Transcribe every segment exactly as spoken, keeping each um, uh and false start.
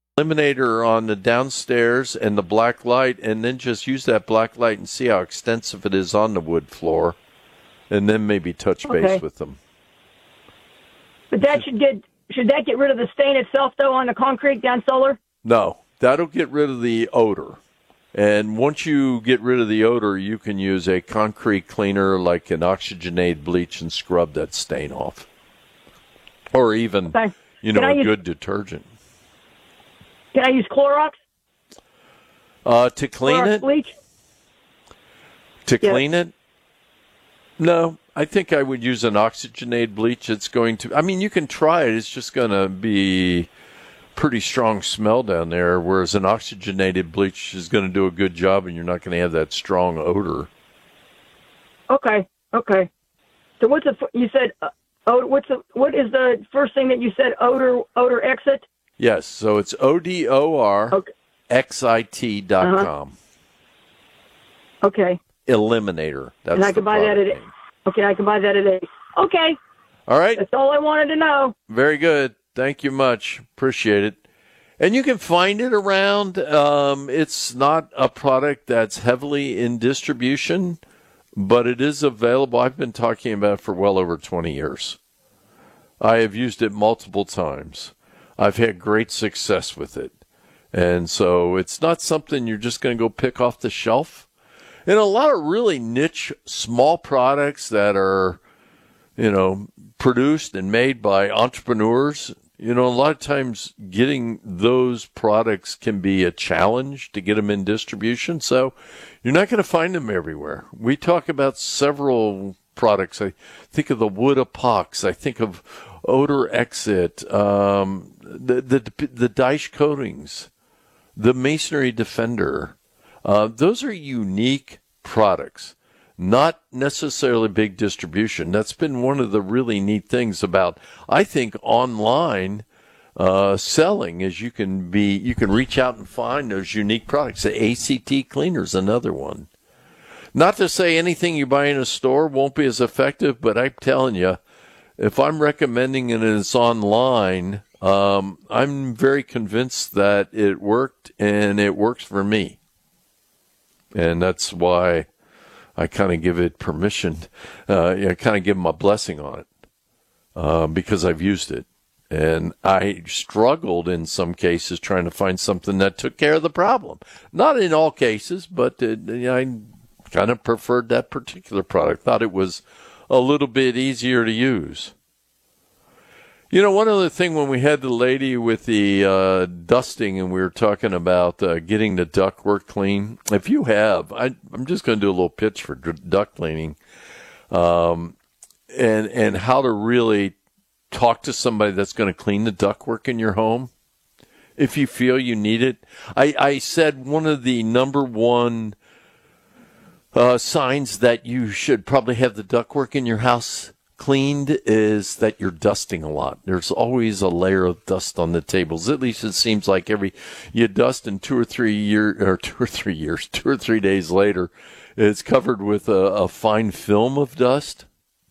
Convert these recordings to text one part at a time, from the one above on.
eliminator on the downstairs and the black light, and then just use that black light and see how extensive it is on the wood floor, and then maybe touch base okay. with them. But that should get should that get rid of the stain itself, though, on the concrete down solar? No, that'll get rid of the odor. And once you get rid of the odor, you can use a concrete cleaner like an oxygenated bleach and scrub that stain off. Or even, okay. you know, a use, good detergent. Can I use Clorox? Uh, to clean Clorox it? bleach? To yes. clean it? No, I think I would use an oxygenated bleach. It's going to, I mean, you can try it. It's just going to be pretty strong smell down there, whereas an oxygenated bleach is going to do a good job and you're not going to have that strong odor. Okay, okay. So what's the, you said, uh, odor, what's the, what is the first thing that you said, odor, odor exit? Yes, so it's O D O R X I T dot com. Uh-huh. Okay. Eliminator. That's and I can buy that at name. Okay, I can buy that at eight. Okay. All right. That's all I wanted to know. Very good. Thank you much. Appreciate it. And you can find it around. Um, it's not a product that's heavily in distribution, but it is available. I've been talking about it for well over twenty years. I have used it multiple times. I've had great success with it. And so it's not something you're just going to go pick off the shelf. And a lot of really niche, small products that are, you know, produced and made by entrepreneurs, you know, a lot of times getting those products can be a challenge to get them in distribution. So you're not going to find them everywhere. We talk about several products. I think of the wood epox. I think of odor exit, um, the, the, the Daesh coatings, the masonry defender. Uh, those are unique products, not necessarily big distribution. That's been one of the really neat things about, I think, online uh, selling is you can be, you can reach out and find those unique products. The A C T cleaner is another one. Not to say anything you buy in a store won't be as effective, but I'm telling you, if I'm recommending it and it's online, um, I'm very convinced that it worked and it works for me. And that's why I kind of give it permission. Uh, I kind of give my blessing on it uh, because I've used it. And I struggled in some cases trying to find something that took care of the problem. Not in all cases, but uh, I kind of preferred that particular product. Thought it was a little bit easier to use. You know, one other thing, when we had the lady with the uh, dusting and we were talking about uh, getting the ductwork clean, if you have, I, I'm just going to do a little pitch for duct cleaning um, and, and how to really talk to somebody that's going to clean the ductwork in your home if you feel you need it. I, I said one of the number one uh, signs that you should probably have the ductwork in your house cleaned is that you're dusting a lot. There's always a layer of dust on the tables. At least it seems like every you dust in two or three years, or two or three years, two or three days later, it's covered with a, a fine film of dust.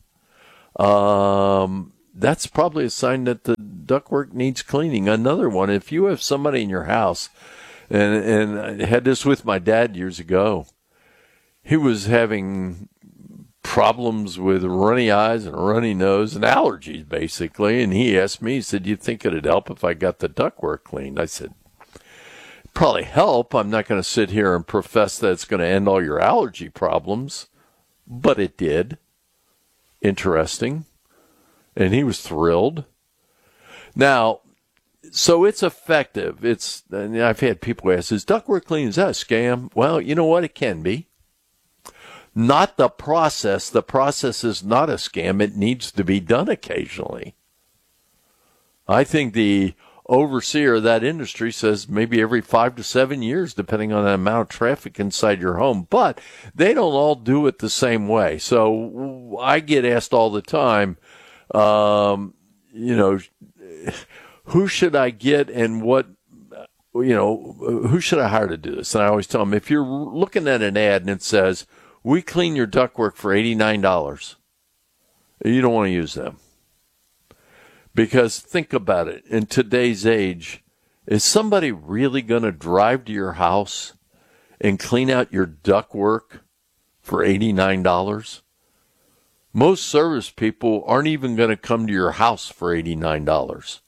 Um, that's probably a sign that the ductwork needs cleaning. Another one, if you have somebody in your house, and and I had this with my dad years ago, he was having problems with runny eyes and a runny nose and allergies, basically. And he asked me, he said, do you think it'd help if I got the ductwork cleaned? I said, probably help. I'm not going to sit here and profess that it's going to end all your allergy problems. But it did. Interesting. And he was thrilled. Now, so it's effective. It's, and I've had people ask, is ductwork cleaning, is that a scam? Well, you know what? It can be. Not the process. The process is not a scam. It needs to be done occasionally. I think the overseer of that industry says maybe every five to seven years, depending on the amount of traffic inside your home. But they don't all do it the same way. So I get asked all the time, um, you know, who should I get and what, you know, who should I hire to do this? And I always tell them, if you're looking at an ad and it says, we clean your ductwork for eighty-nine dollars, you don't want to use them. Because think about it. In today's age, Is somebody really going to drive to your house and clean out your ductwork for eighty-nine dollars? Most service people aren't even going to come to your house for eighty-nine dollars.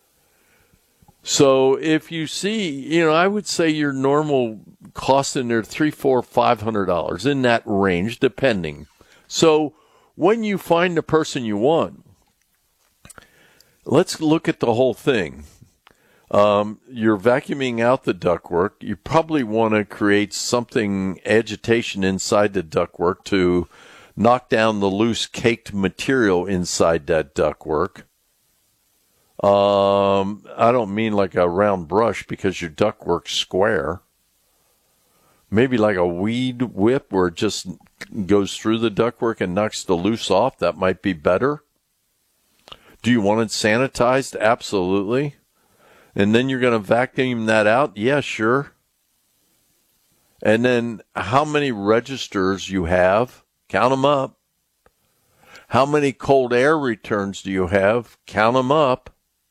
So if you see, you know, I would say your normal cost in there three, four, five hundred dollars in that range, depending. So when you find the person you want, let's look at the whole thing. Um, you're vacuuming out the ductwork. You probably want to create something, agitation inside the ductwork to knock down the loose caked material inside that ductwork. Um, I don't mean like a round brush because your ductwork's square. Maybe like a weed whip where it just goes through the ductwork and knocks the loose off. That might be better. Do you want it sanitized? Absolutely. And then you're going to vacuum that out? Yeah, sure. And then how many registers you have? Count them up. How many cold air returns do you have? Count them up.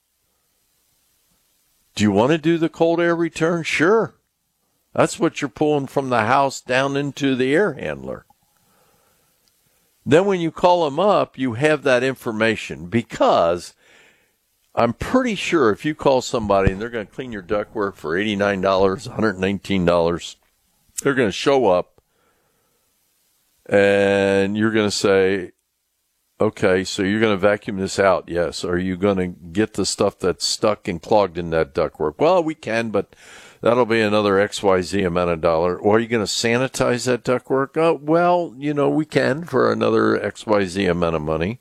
Do you want to do the cold air return? Sure. That's what you're pulling from the house down into the air handler. Then when you call them up, you have that information, because I'm pretty sure if you call somebody and they're going to clean your ductwork for eighty-nine dollars, one hundred nineteen dollars, they're going to show up and you're going to say, okay, so you're going to vacuum this out, yes. Are you going to get the stuff that's stuck and clogged in that ductwork? Well, we can, but that'll be another X Y Z amount of dollar. Or are you going to sanitize that ductwork? Uh, well, you know, we can for another X Y Z amount of money.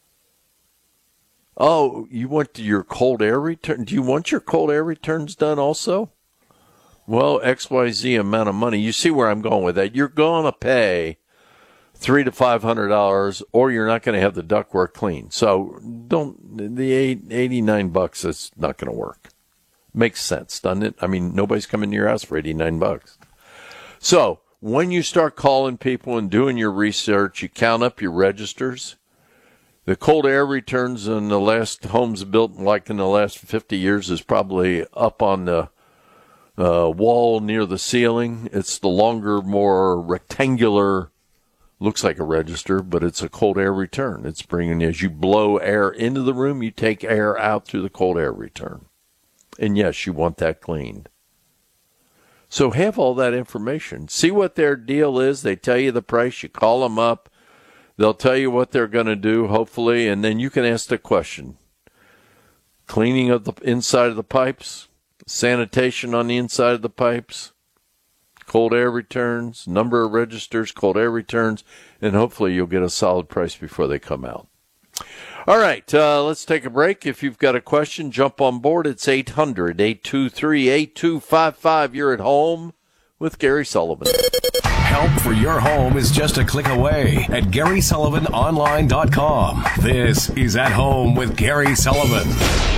Oh, you want your cold air return? Do you want your cold air returns done also? Well, X Y Z amount of money. You see where I'm going with that. You're going to pay three to five hundred dollars, or you're not going to have the ductwork clean. So don't the eight, eighty-nine bucks. It's not going to work. Makes sense, doesn't it? I mean, nobody's coming to your house for eighty-nine bucks. So when you start calling people and doing your research, you count up your registers. The cold air returns in the last homes built, like in the last fifty years, is probably up on the uh, wall near the ceiling. It's the longer, more rectangular, looks like a register, but it's a cold air return. It's bringing, as you blow air into the room, you take air out through the cold air return. And yes, you want that cleaned. So have all that information. See what their deal is. They tell you the price. You call them up. They'll tell you what they're going to do, hopefully, and then you can ask the question. Cleaning of the inside of the pipes, sanitation on the inside of the pipes, cold air returns, number of registers, cold air returns, and hopefully you'll get a solid price before they come out. All right, uh, let's take a break. If you've got a question, jump on board. It's eight hundred, eight two three, eight two five five. You're at home with Gary Sullivan. Help for your home is just a click away at Gary Sullivan Online dot com. This is At Home with Gary Sullivan.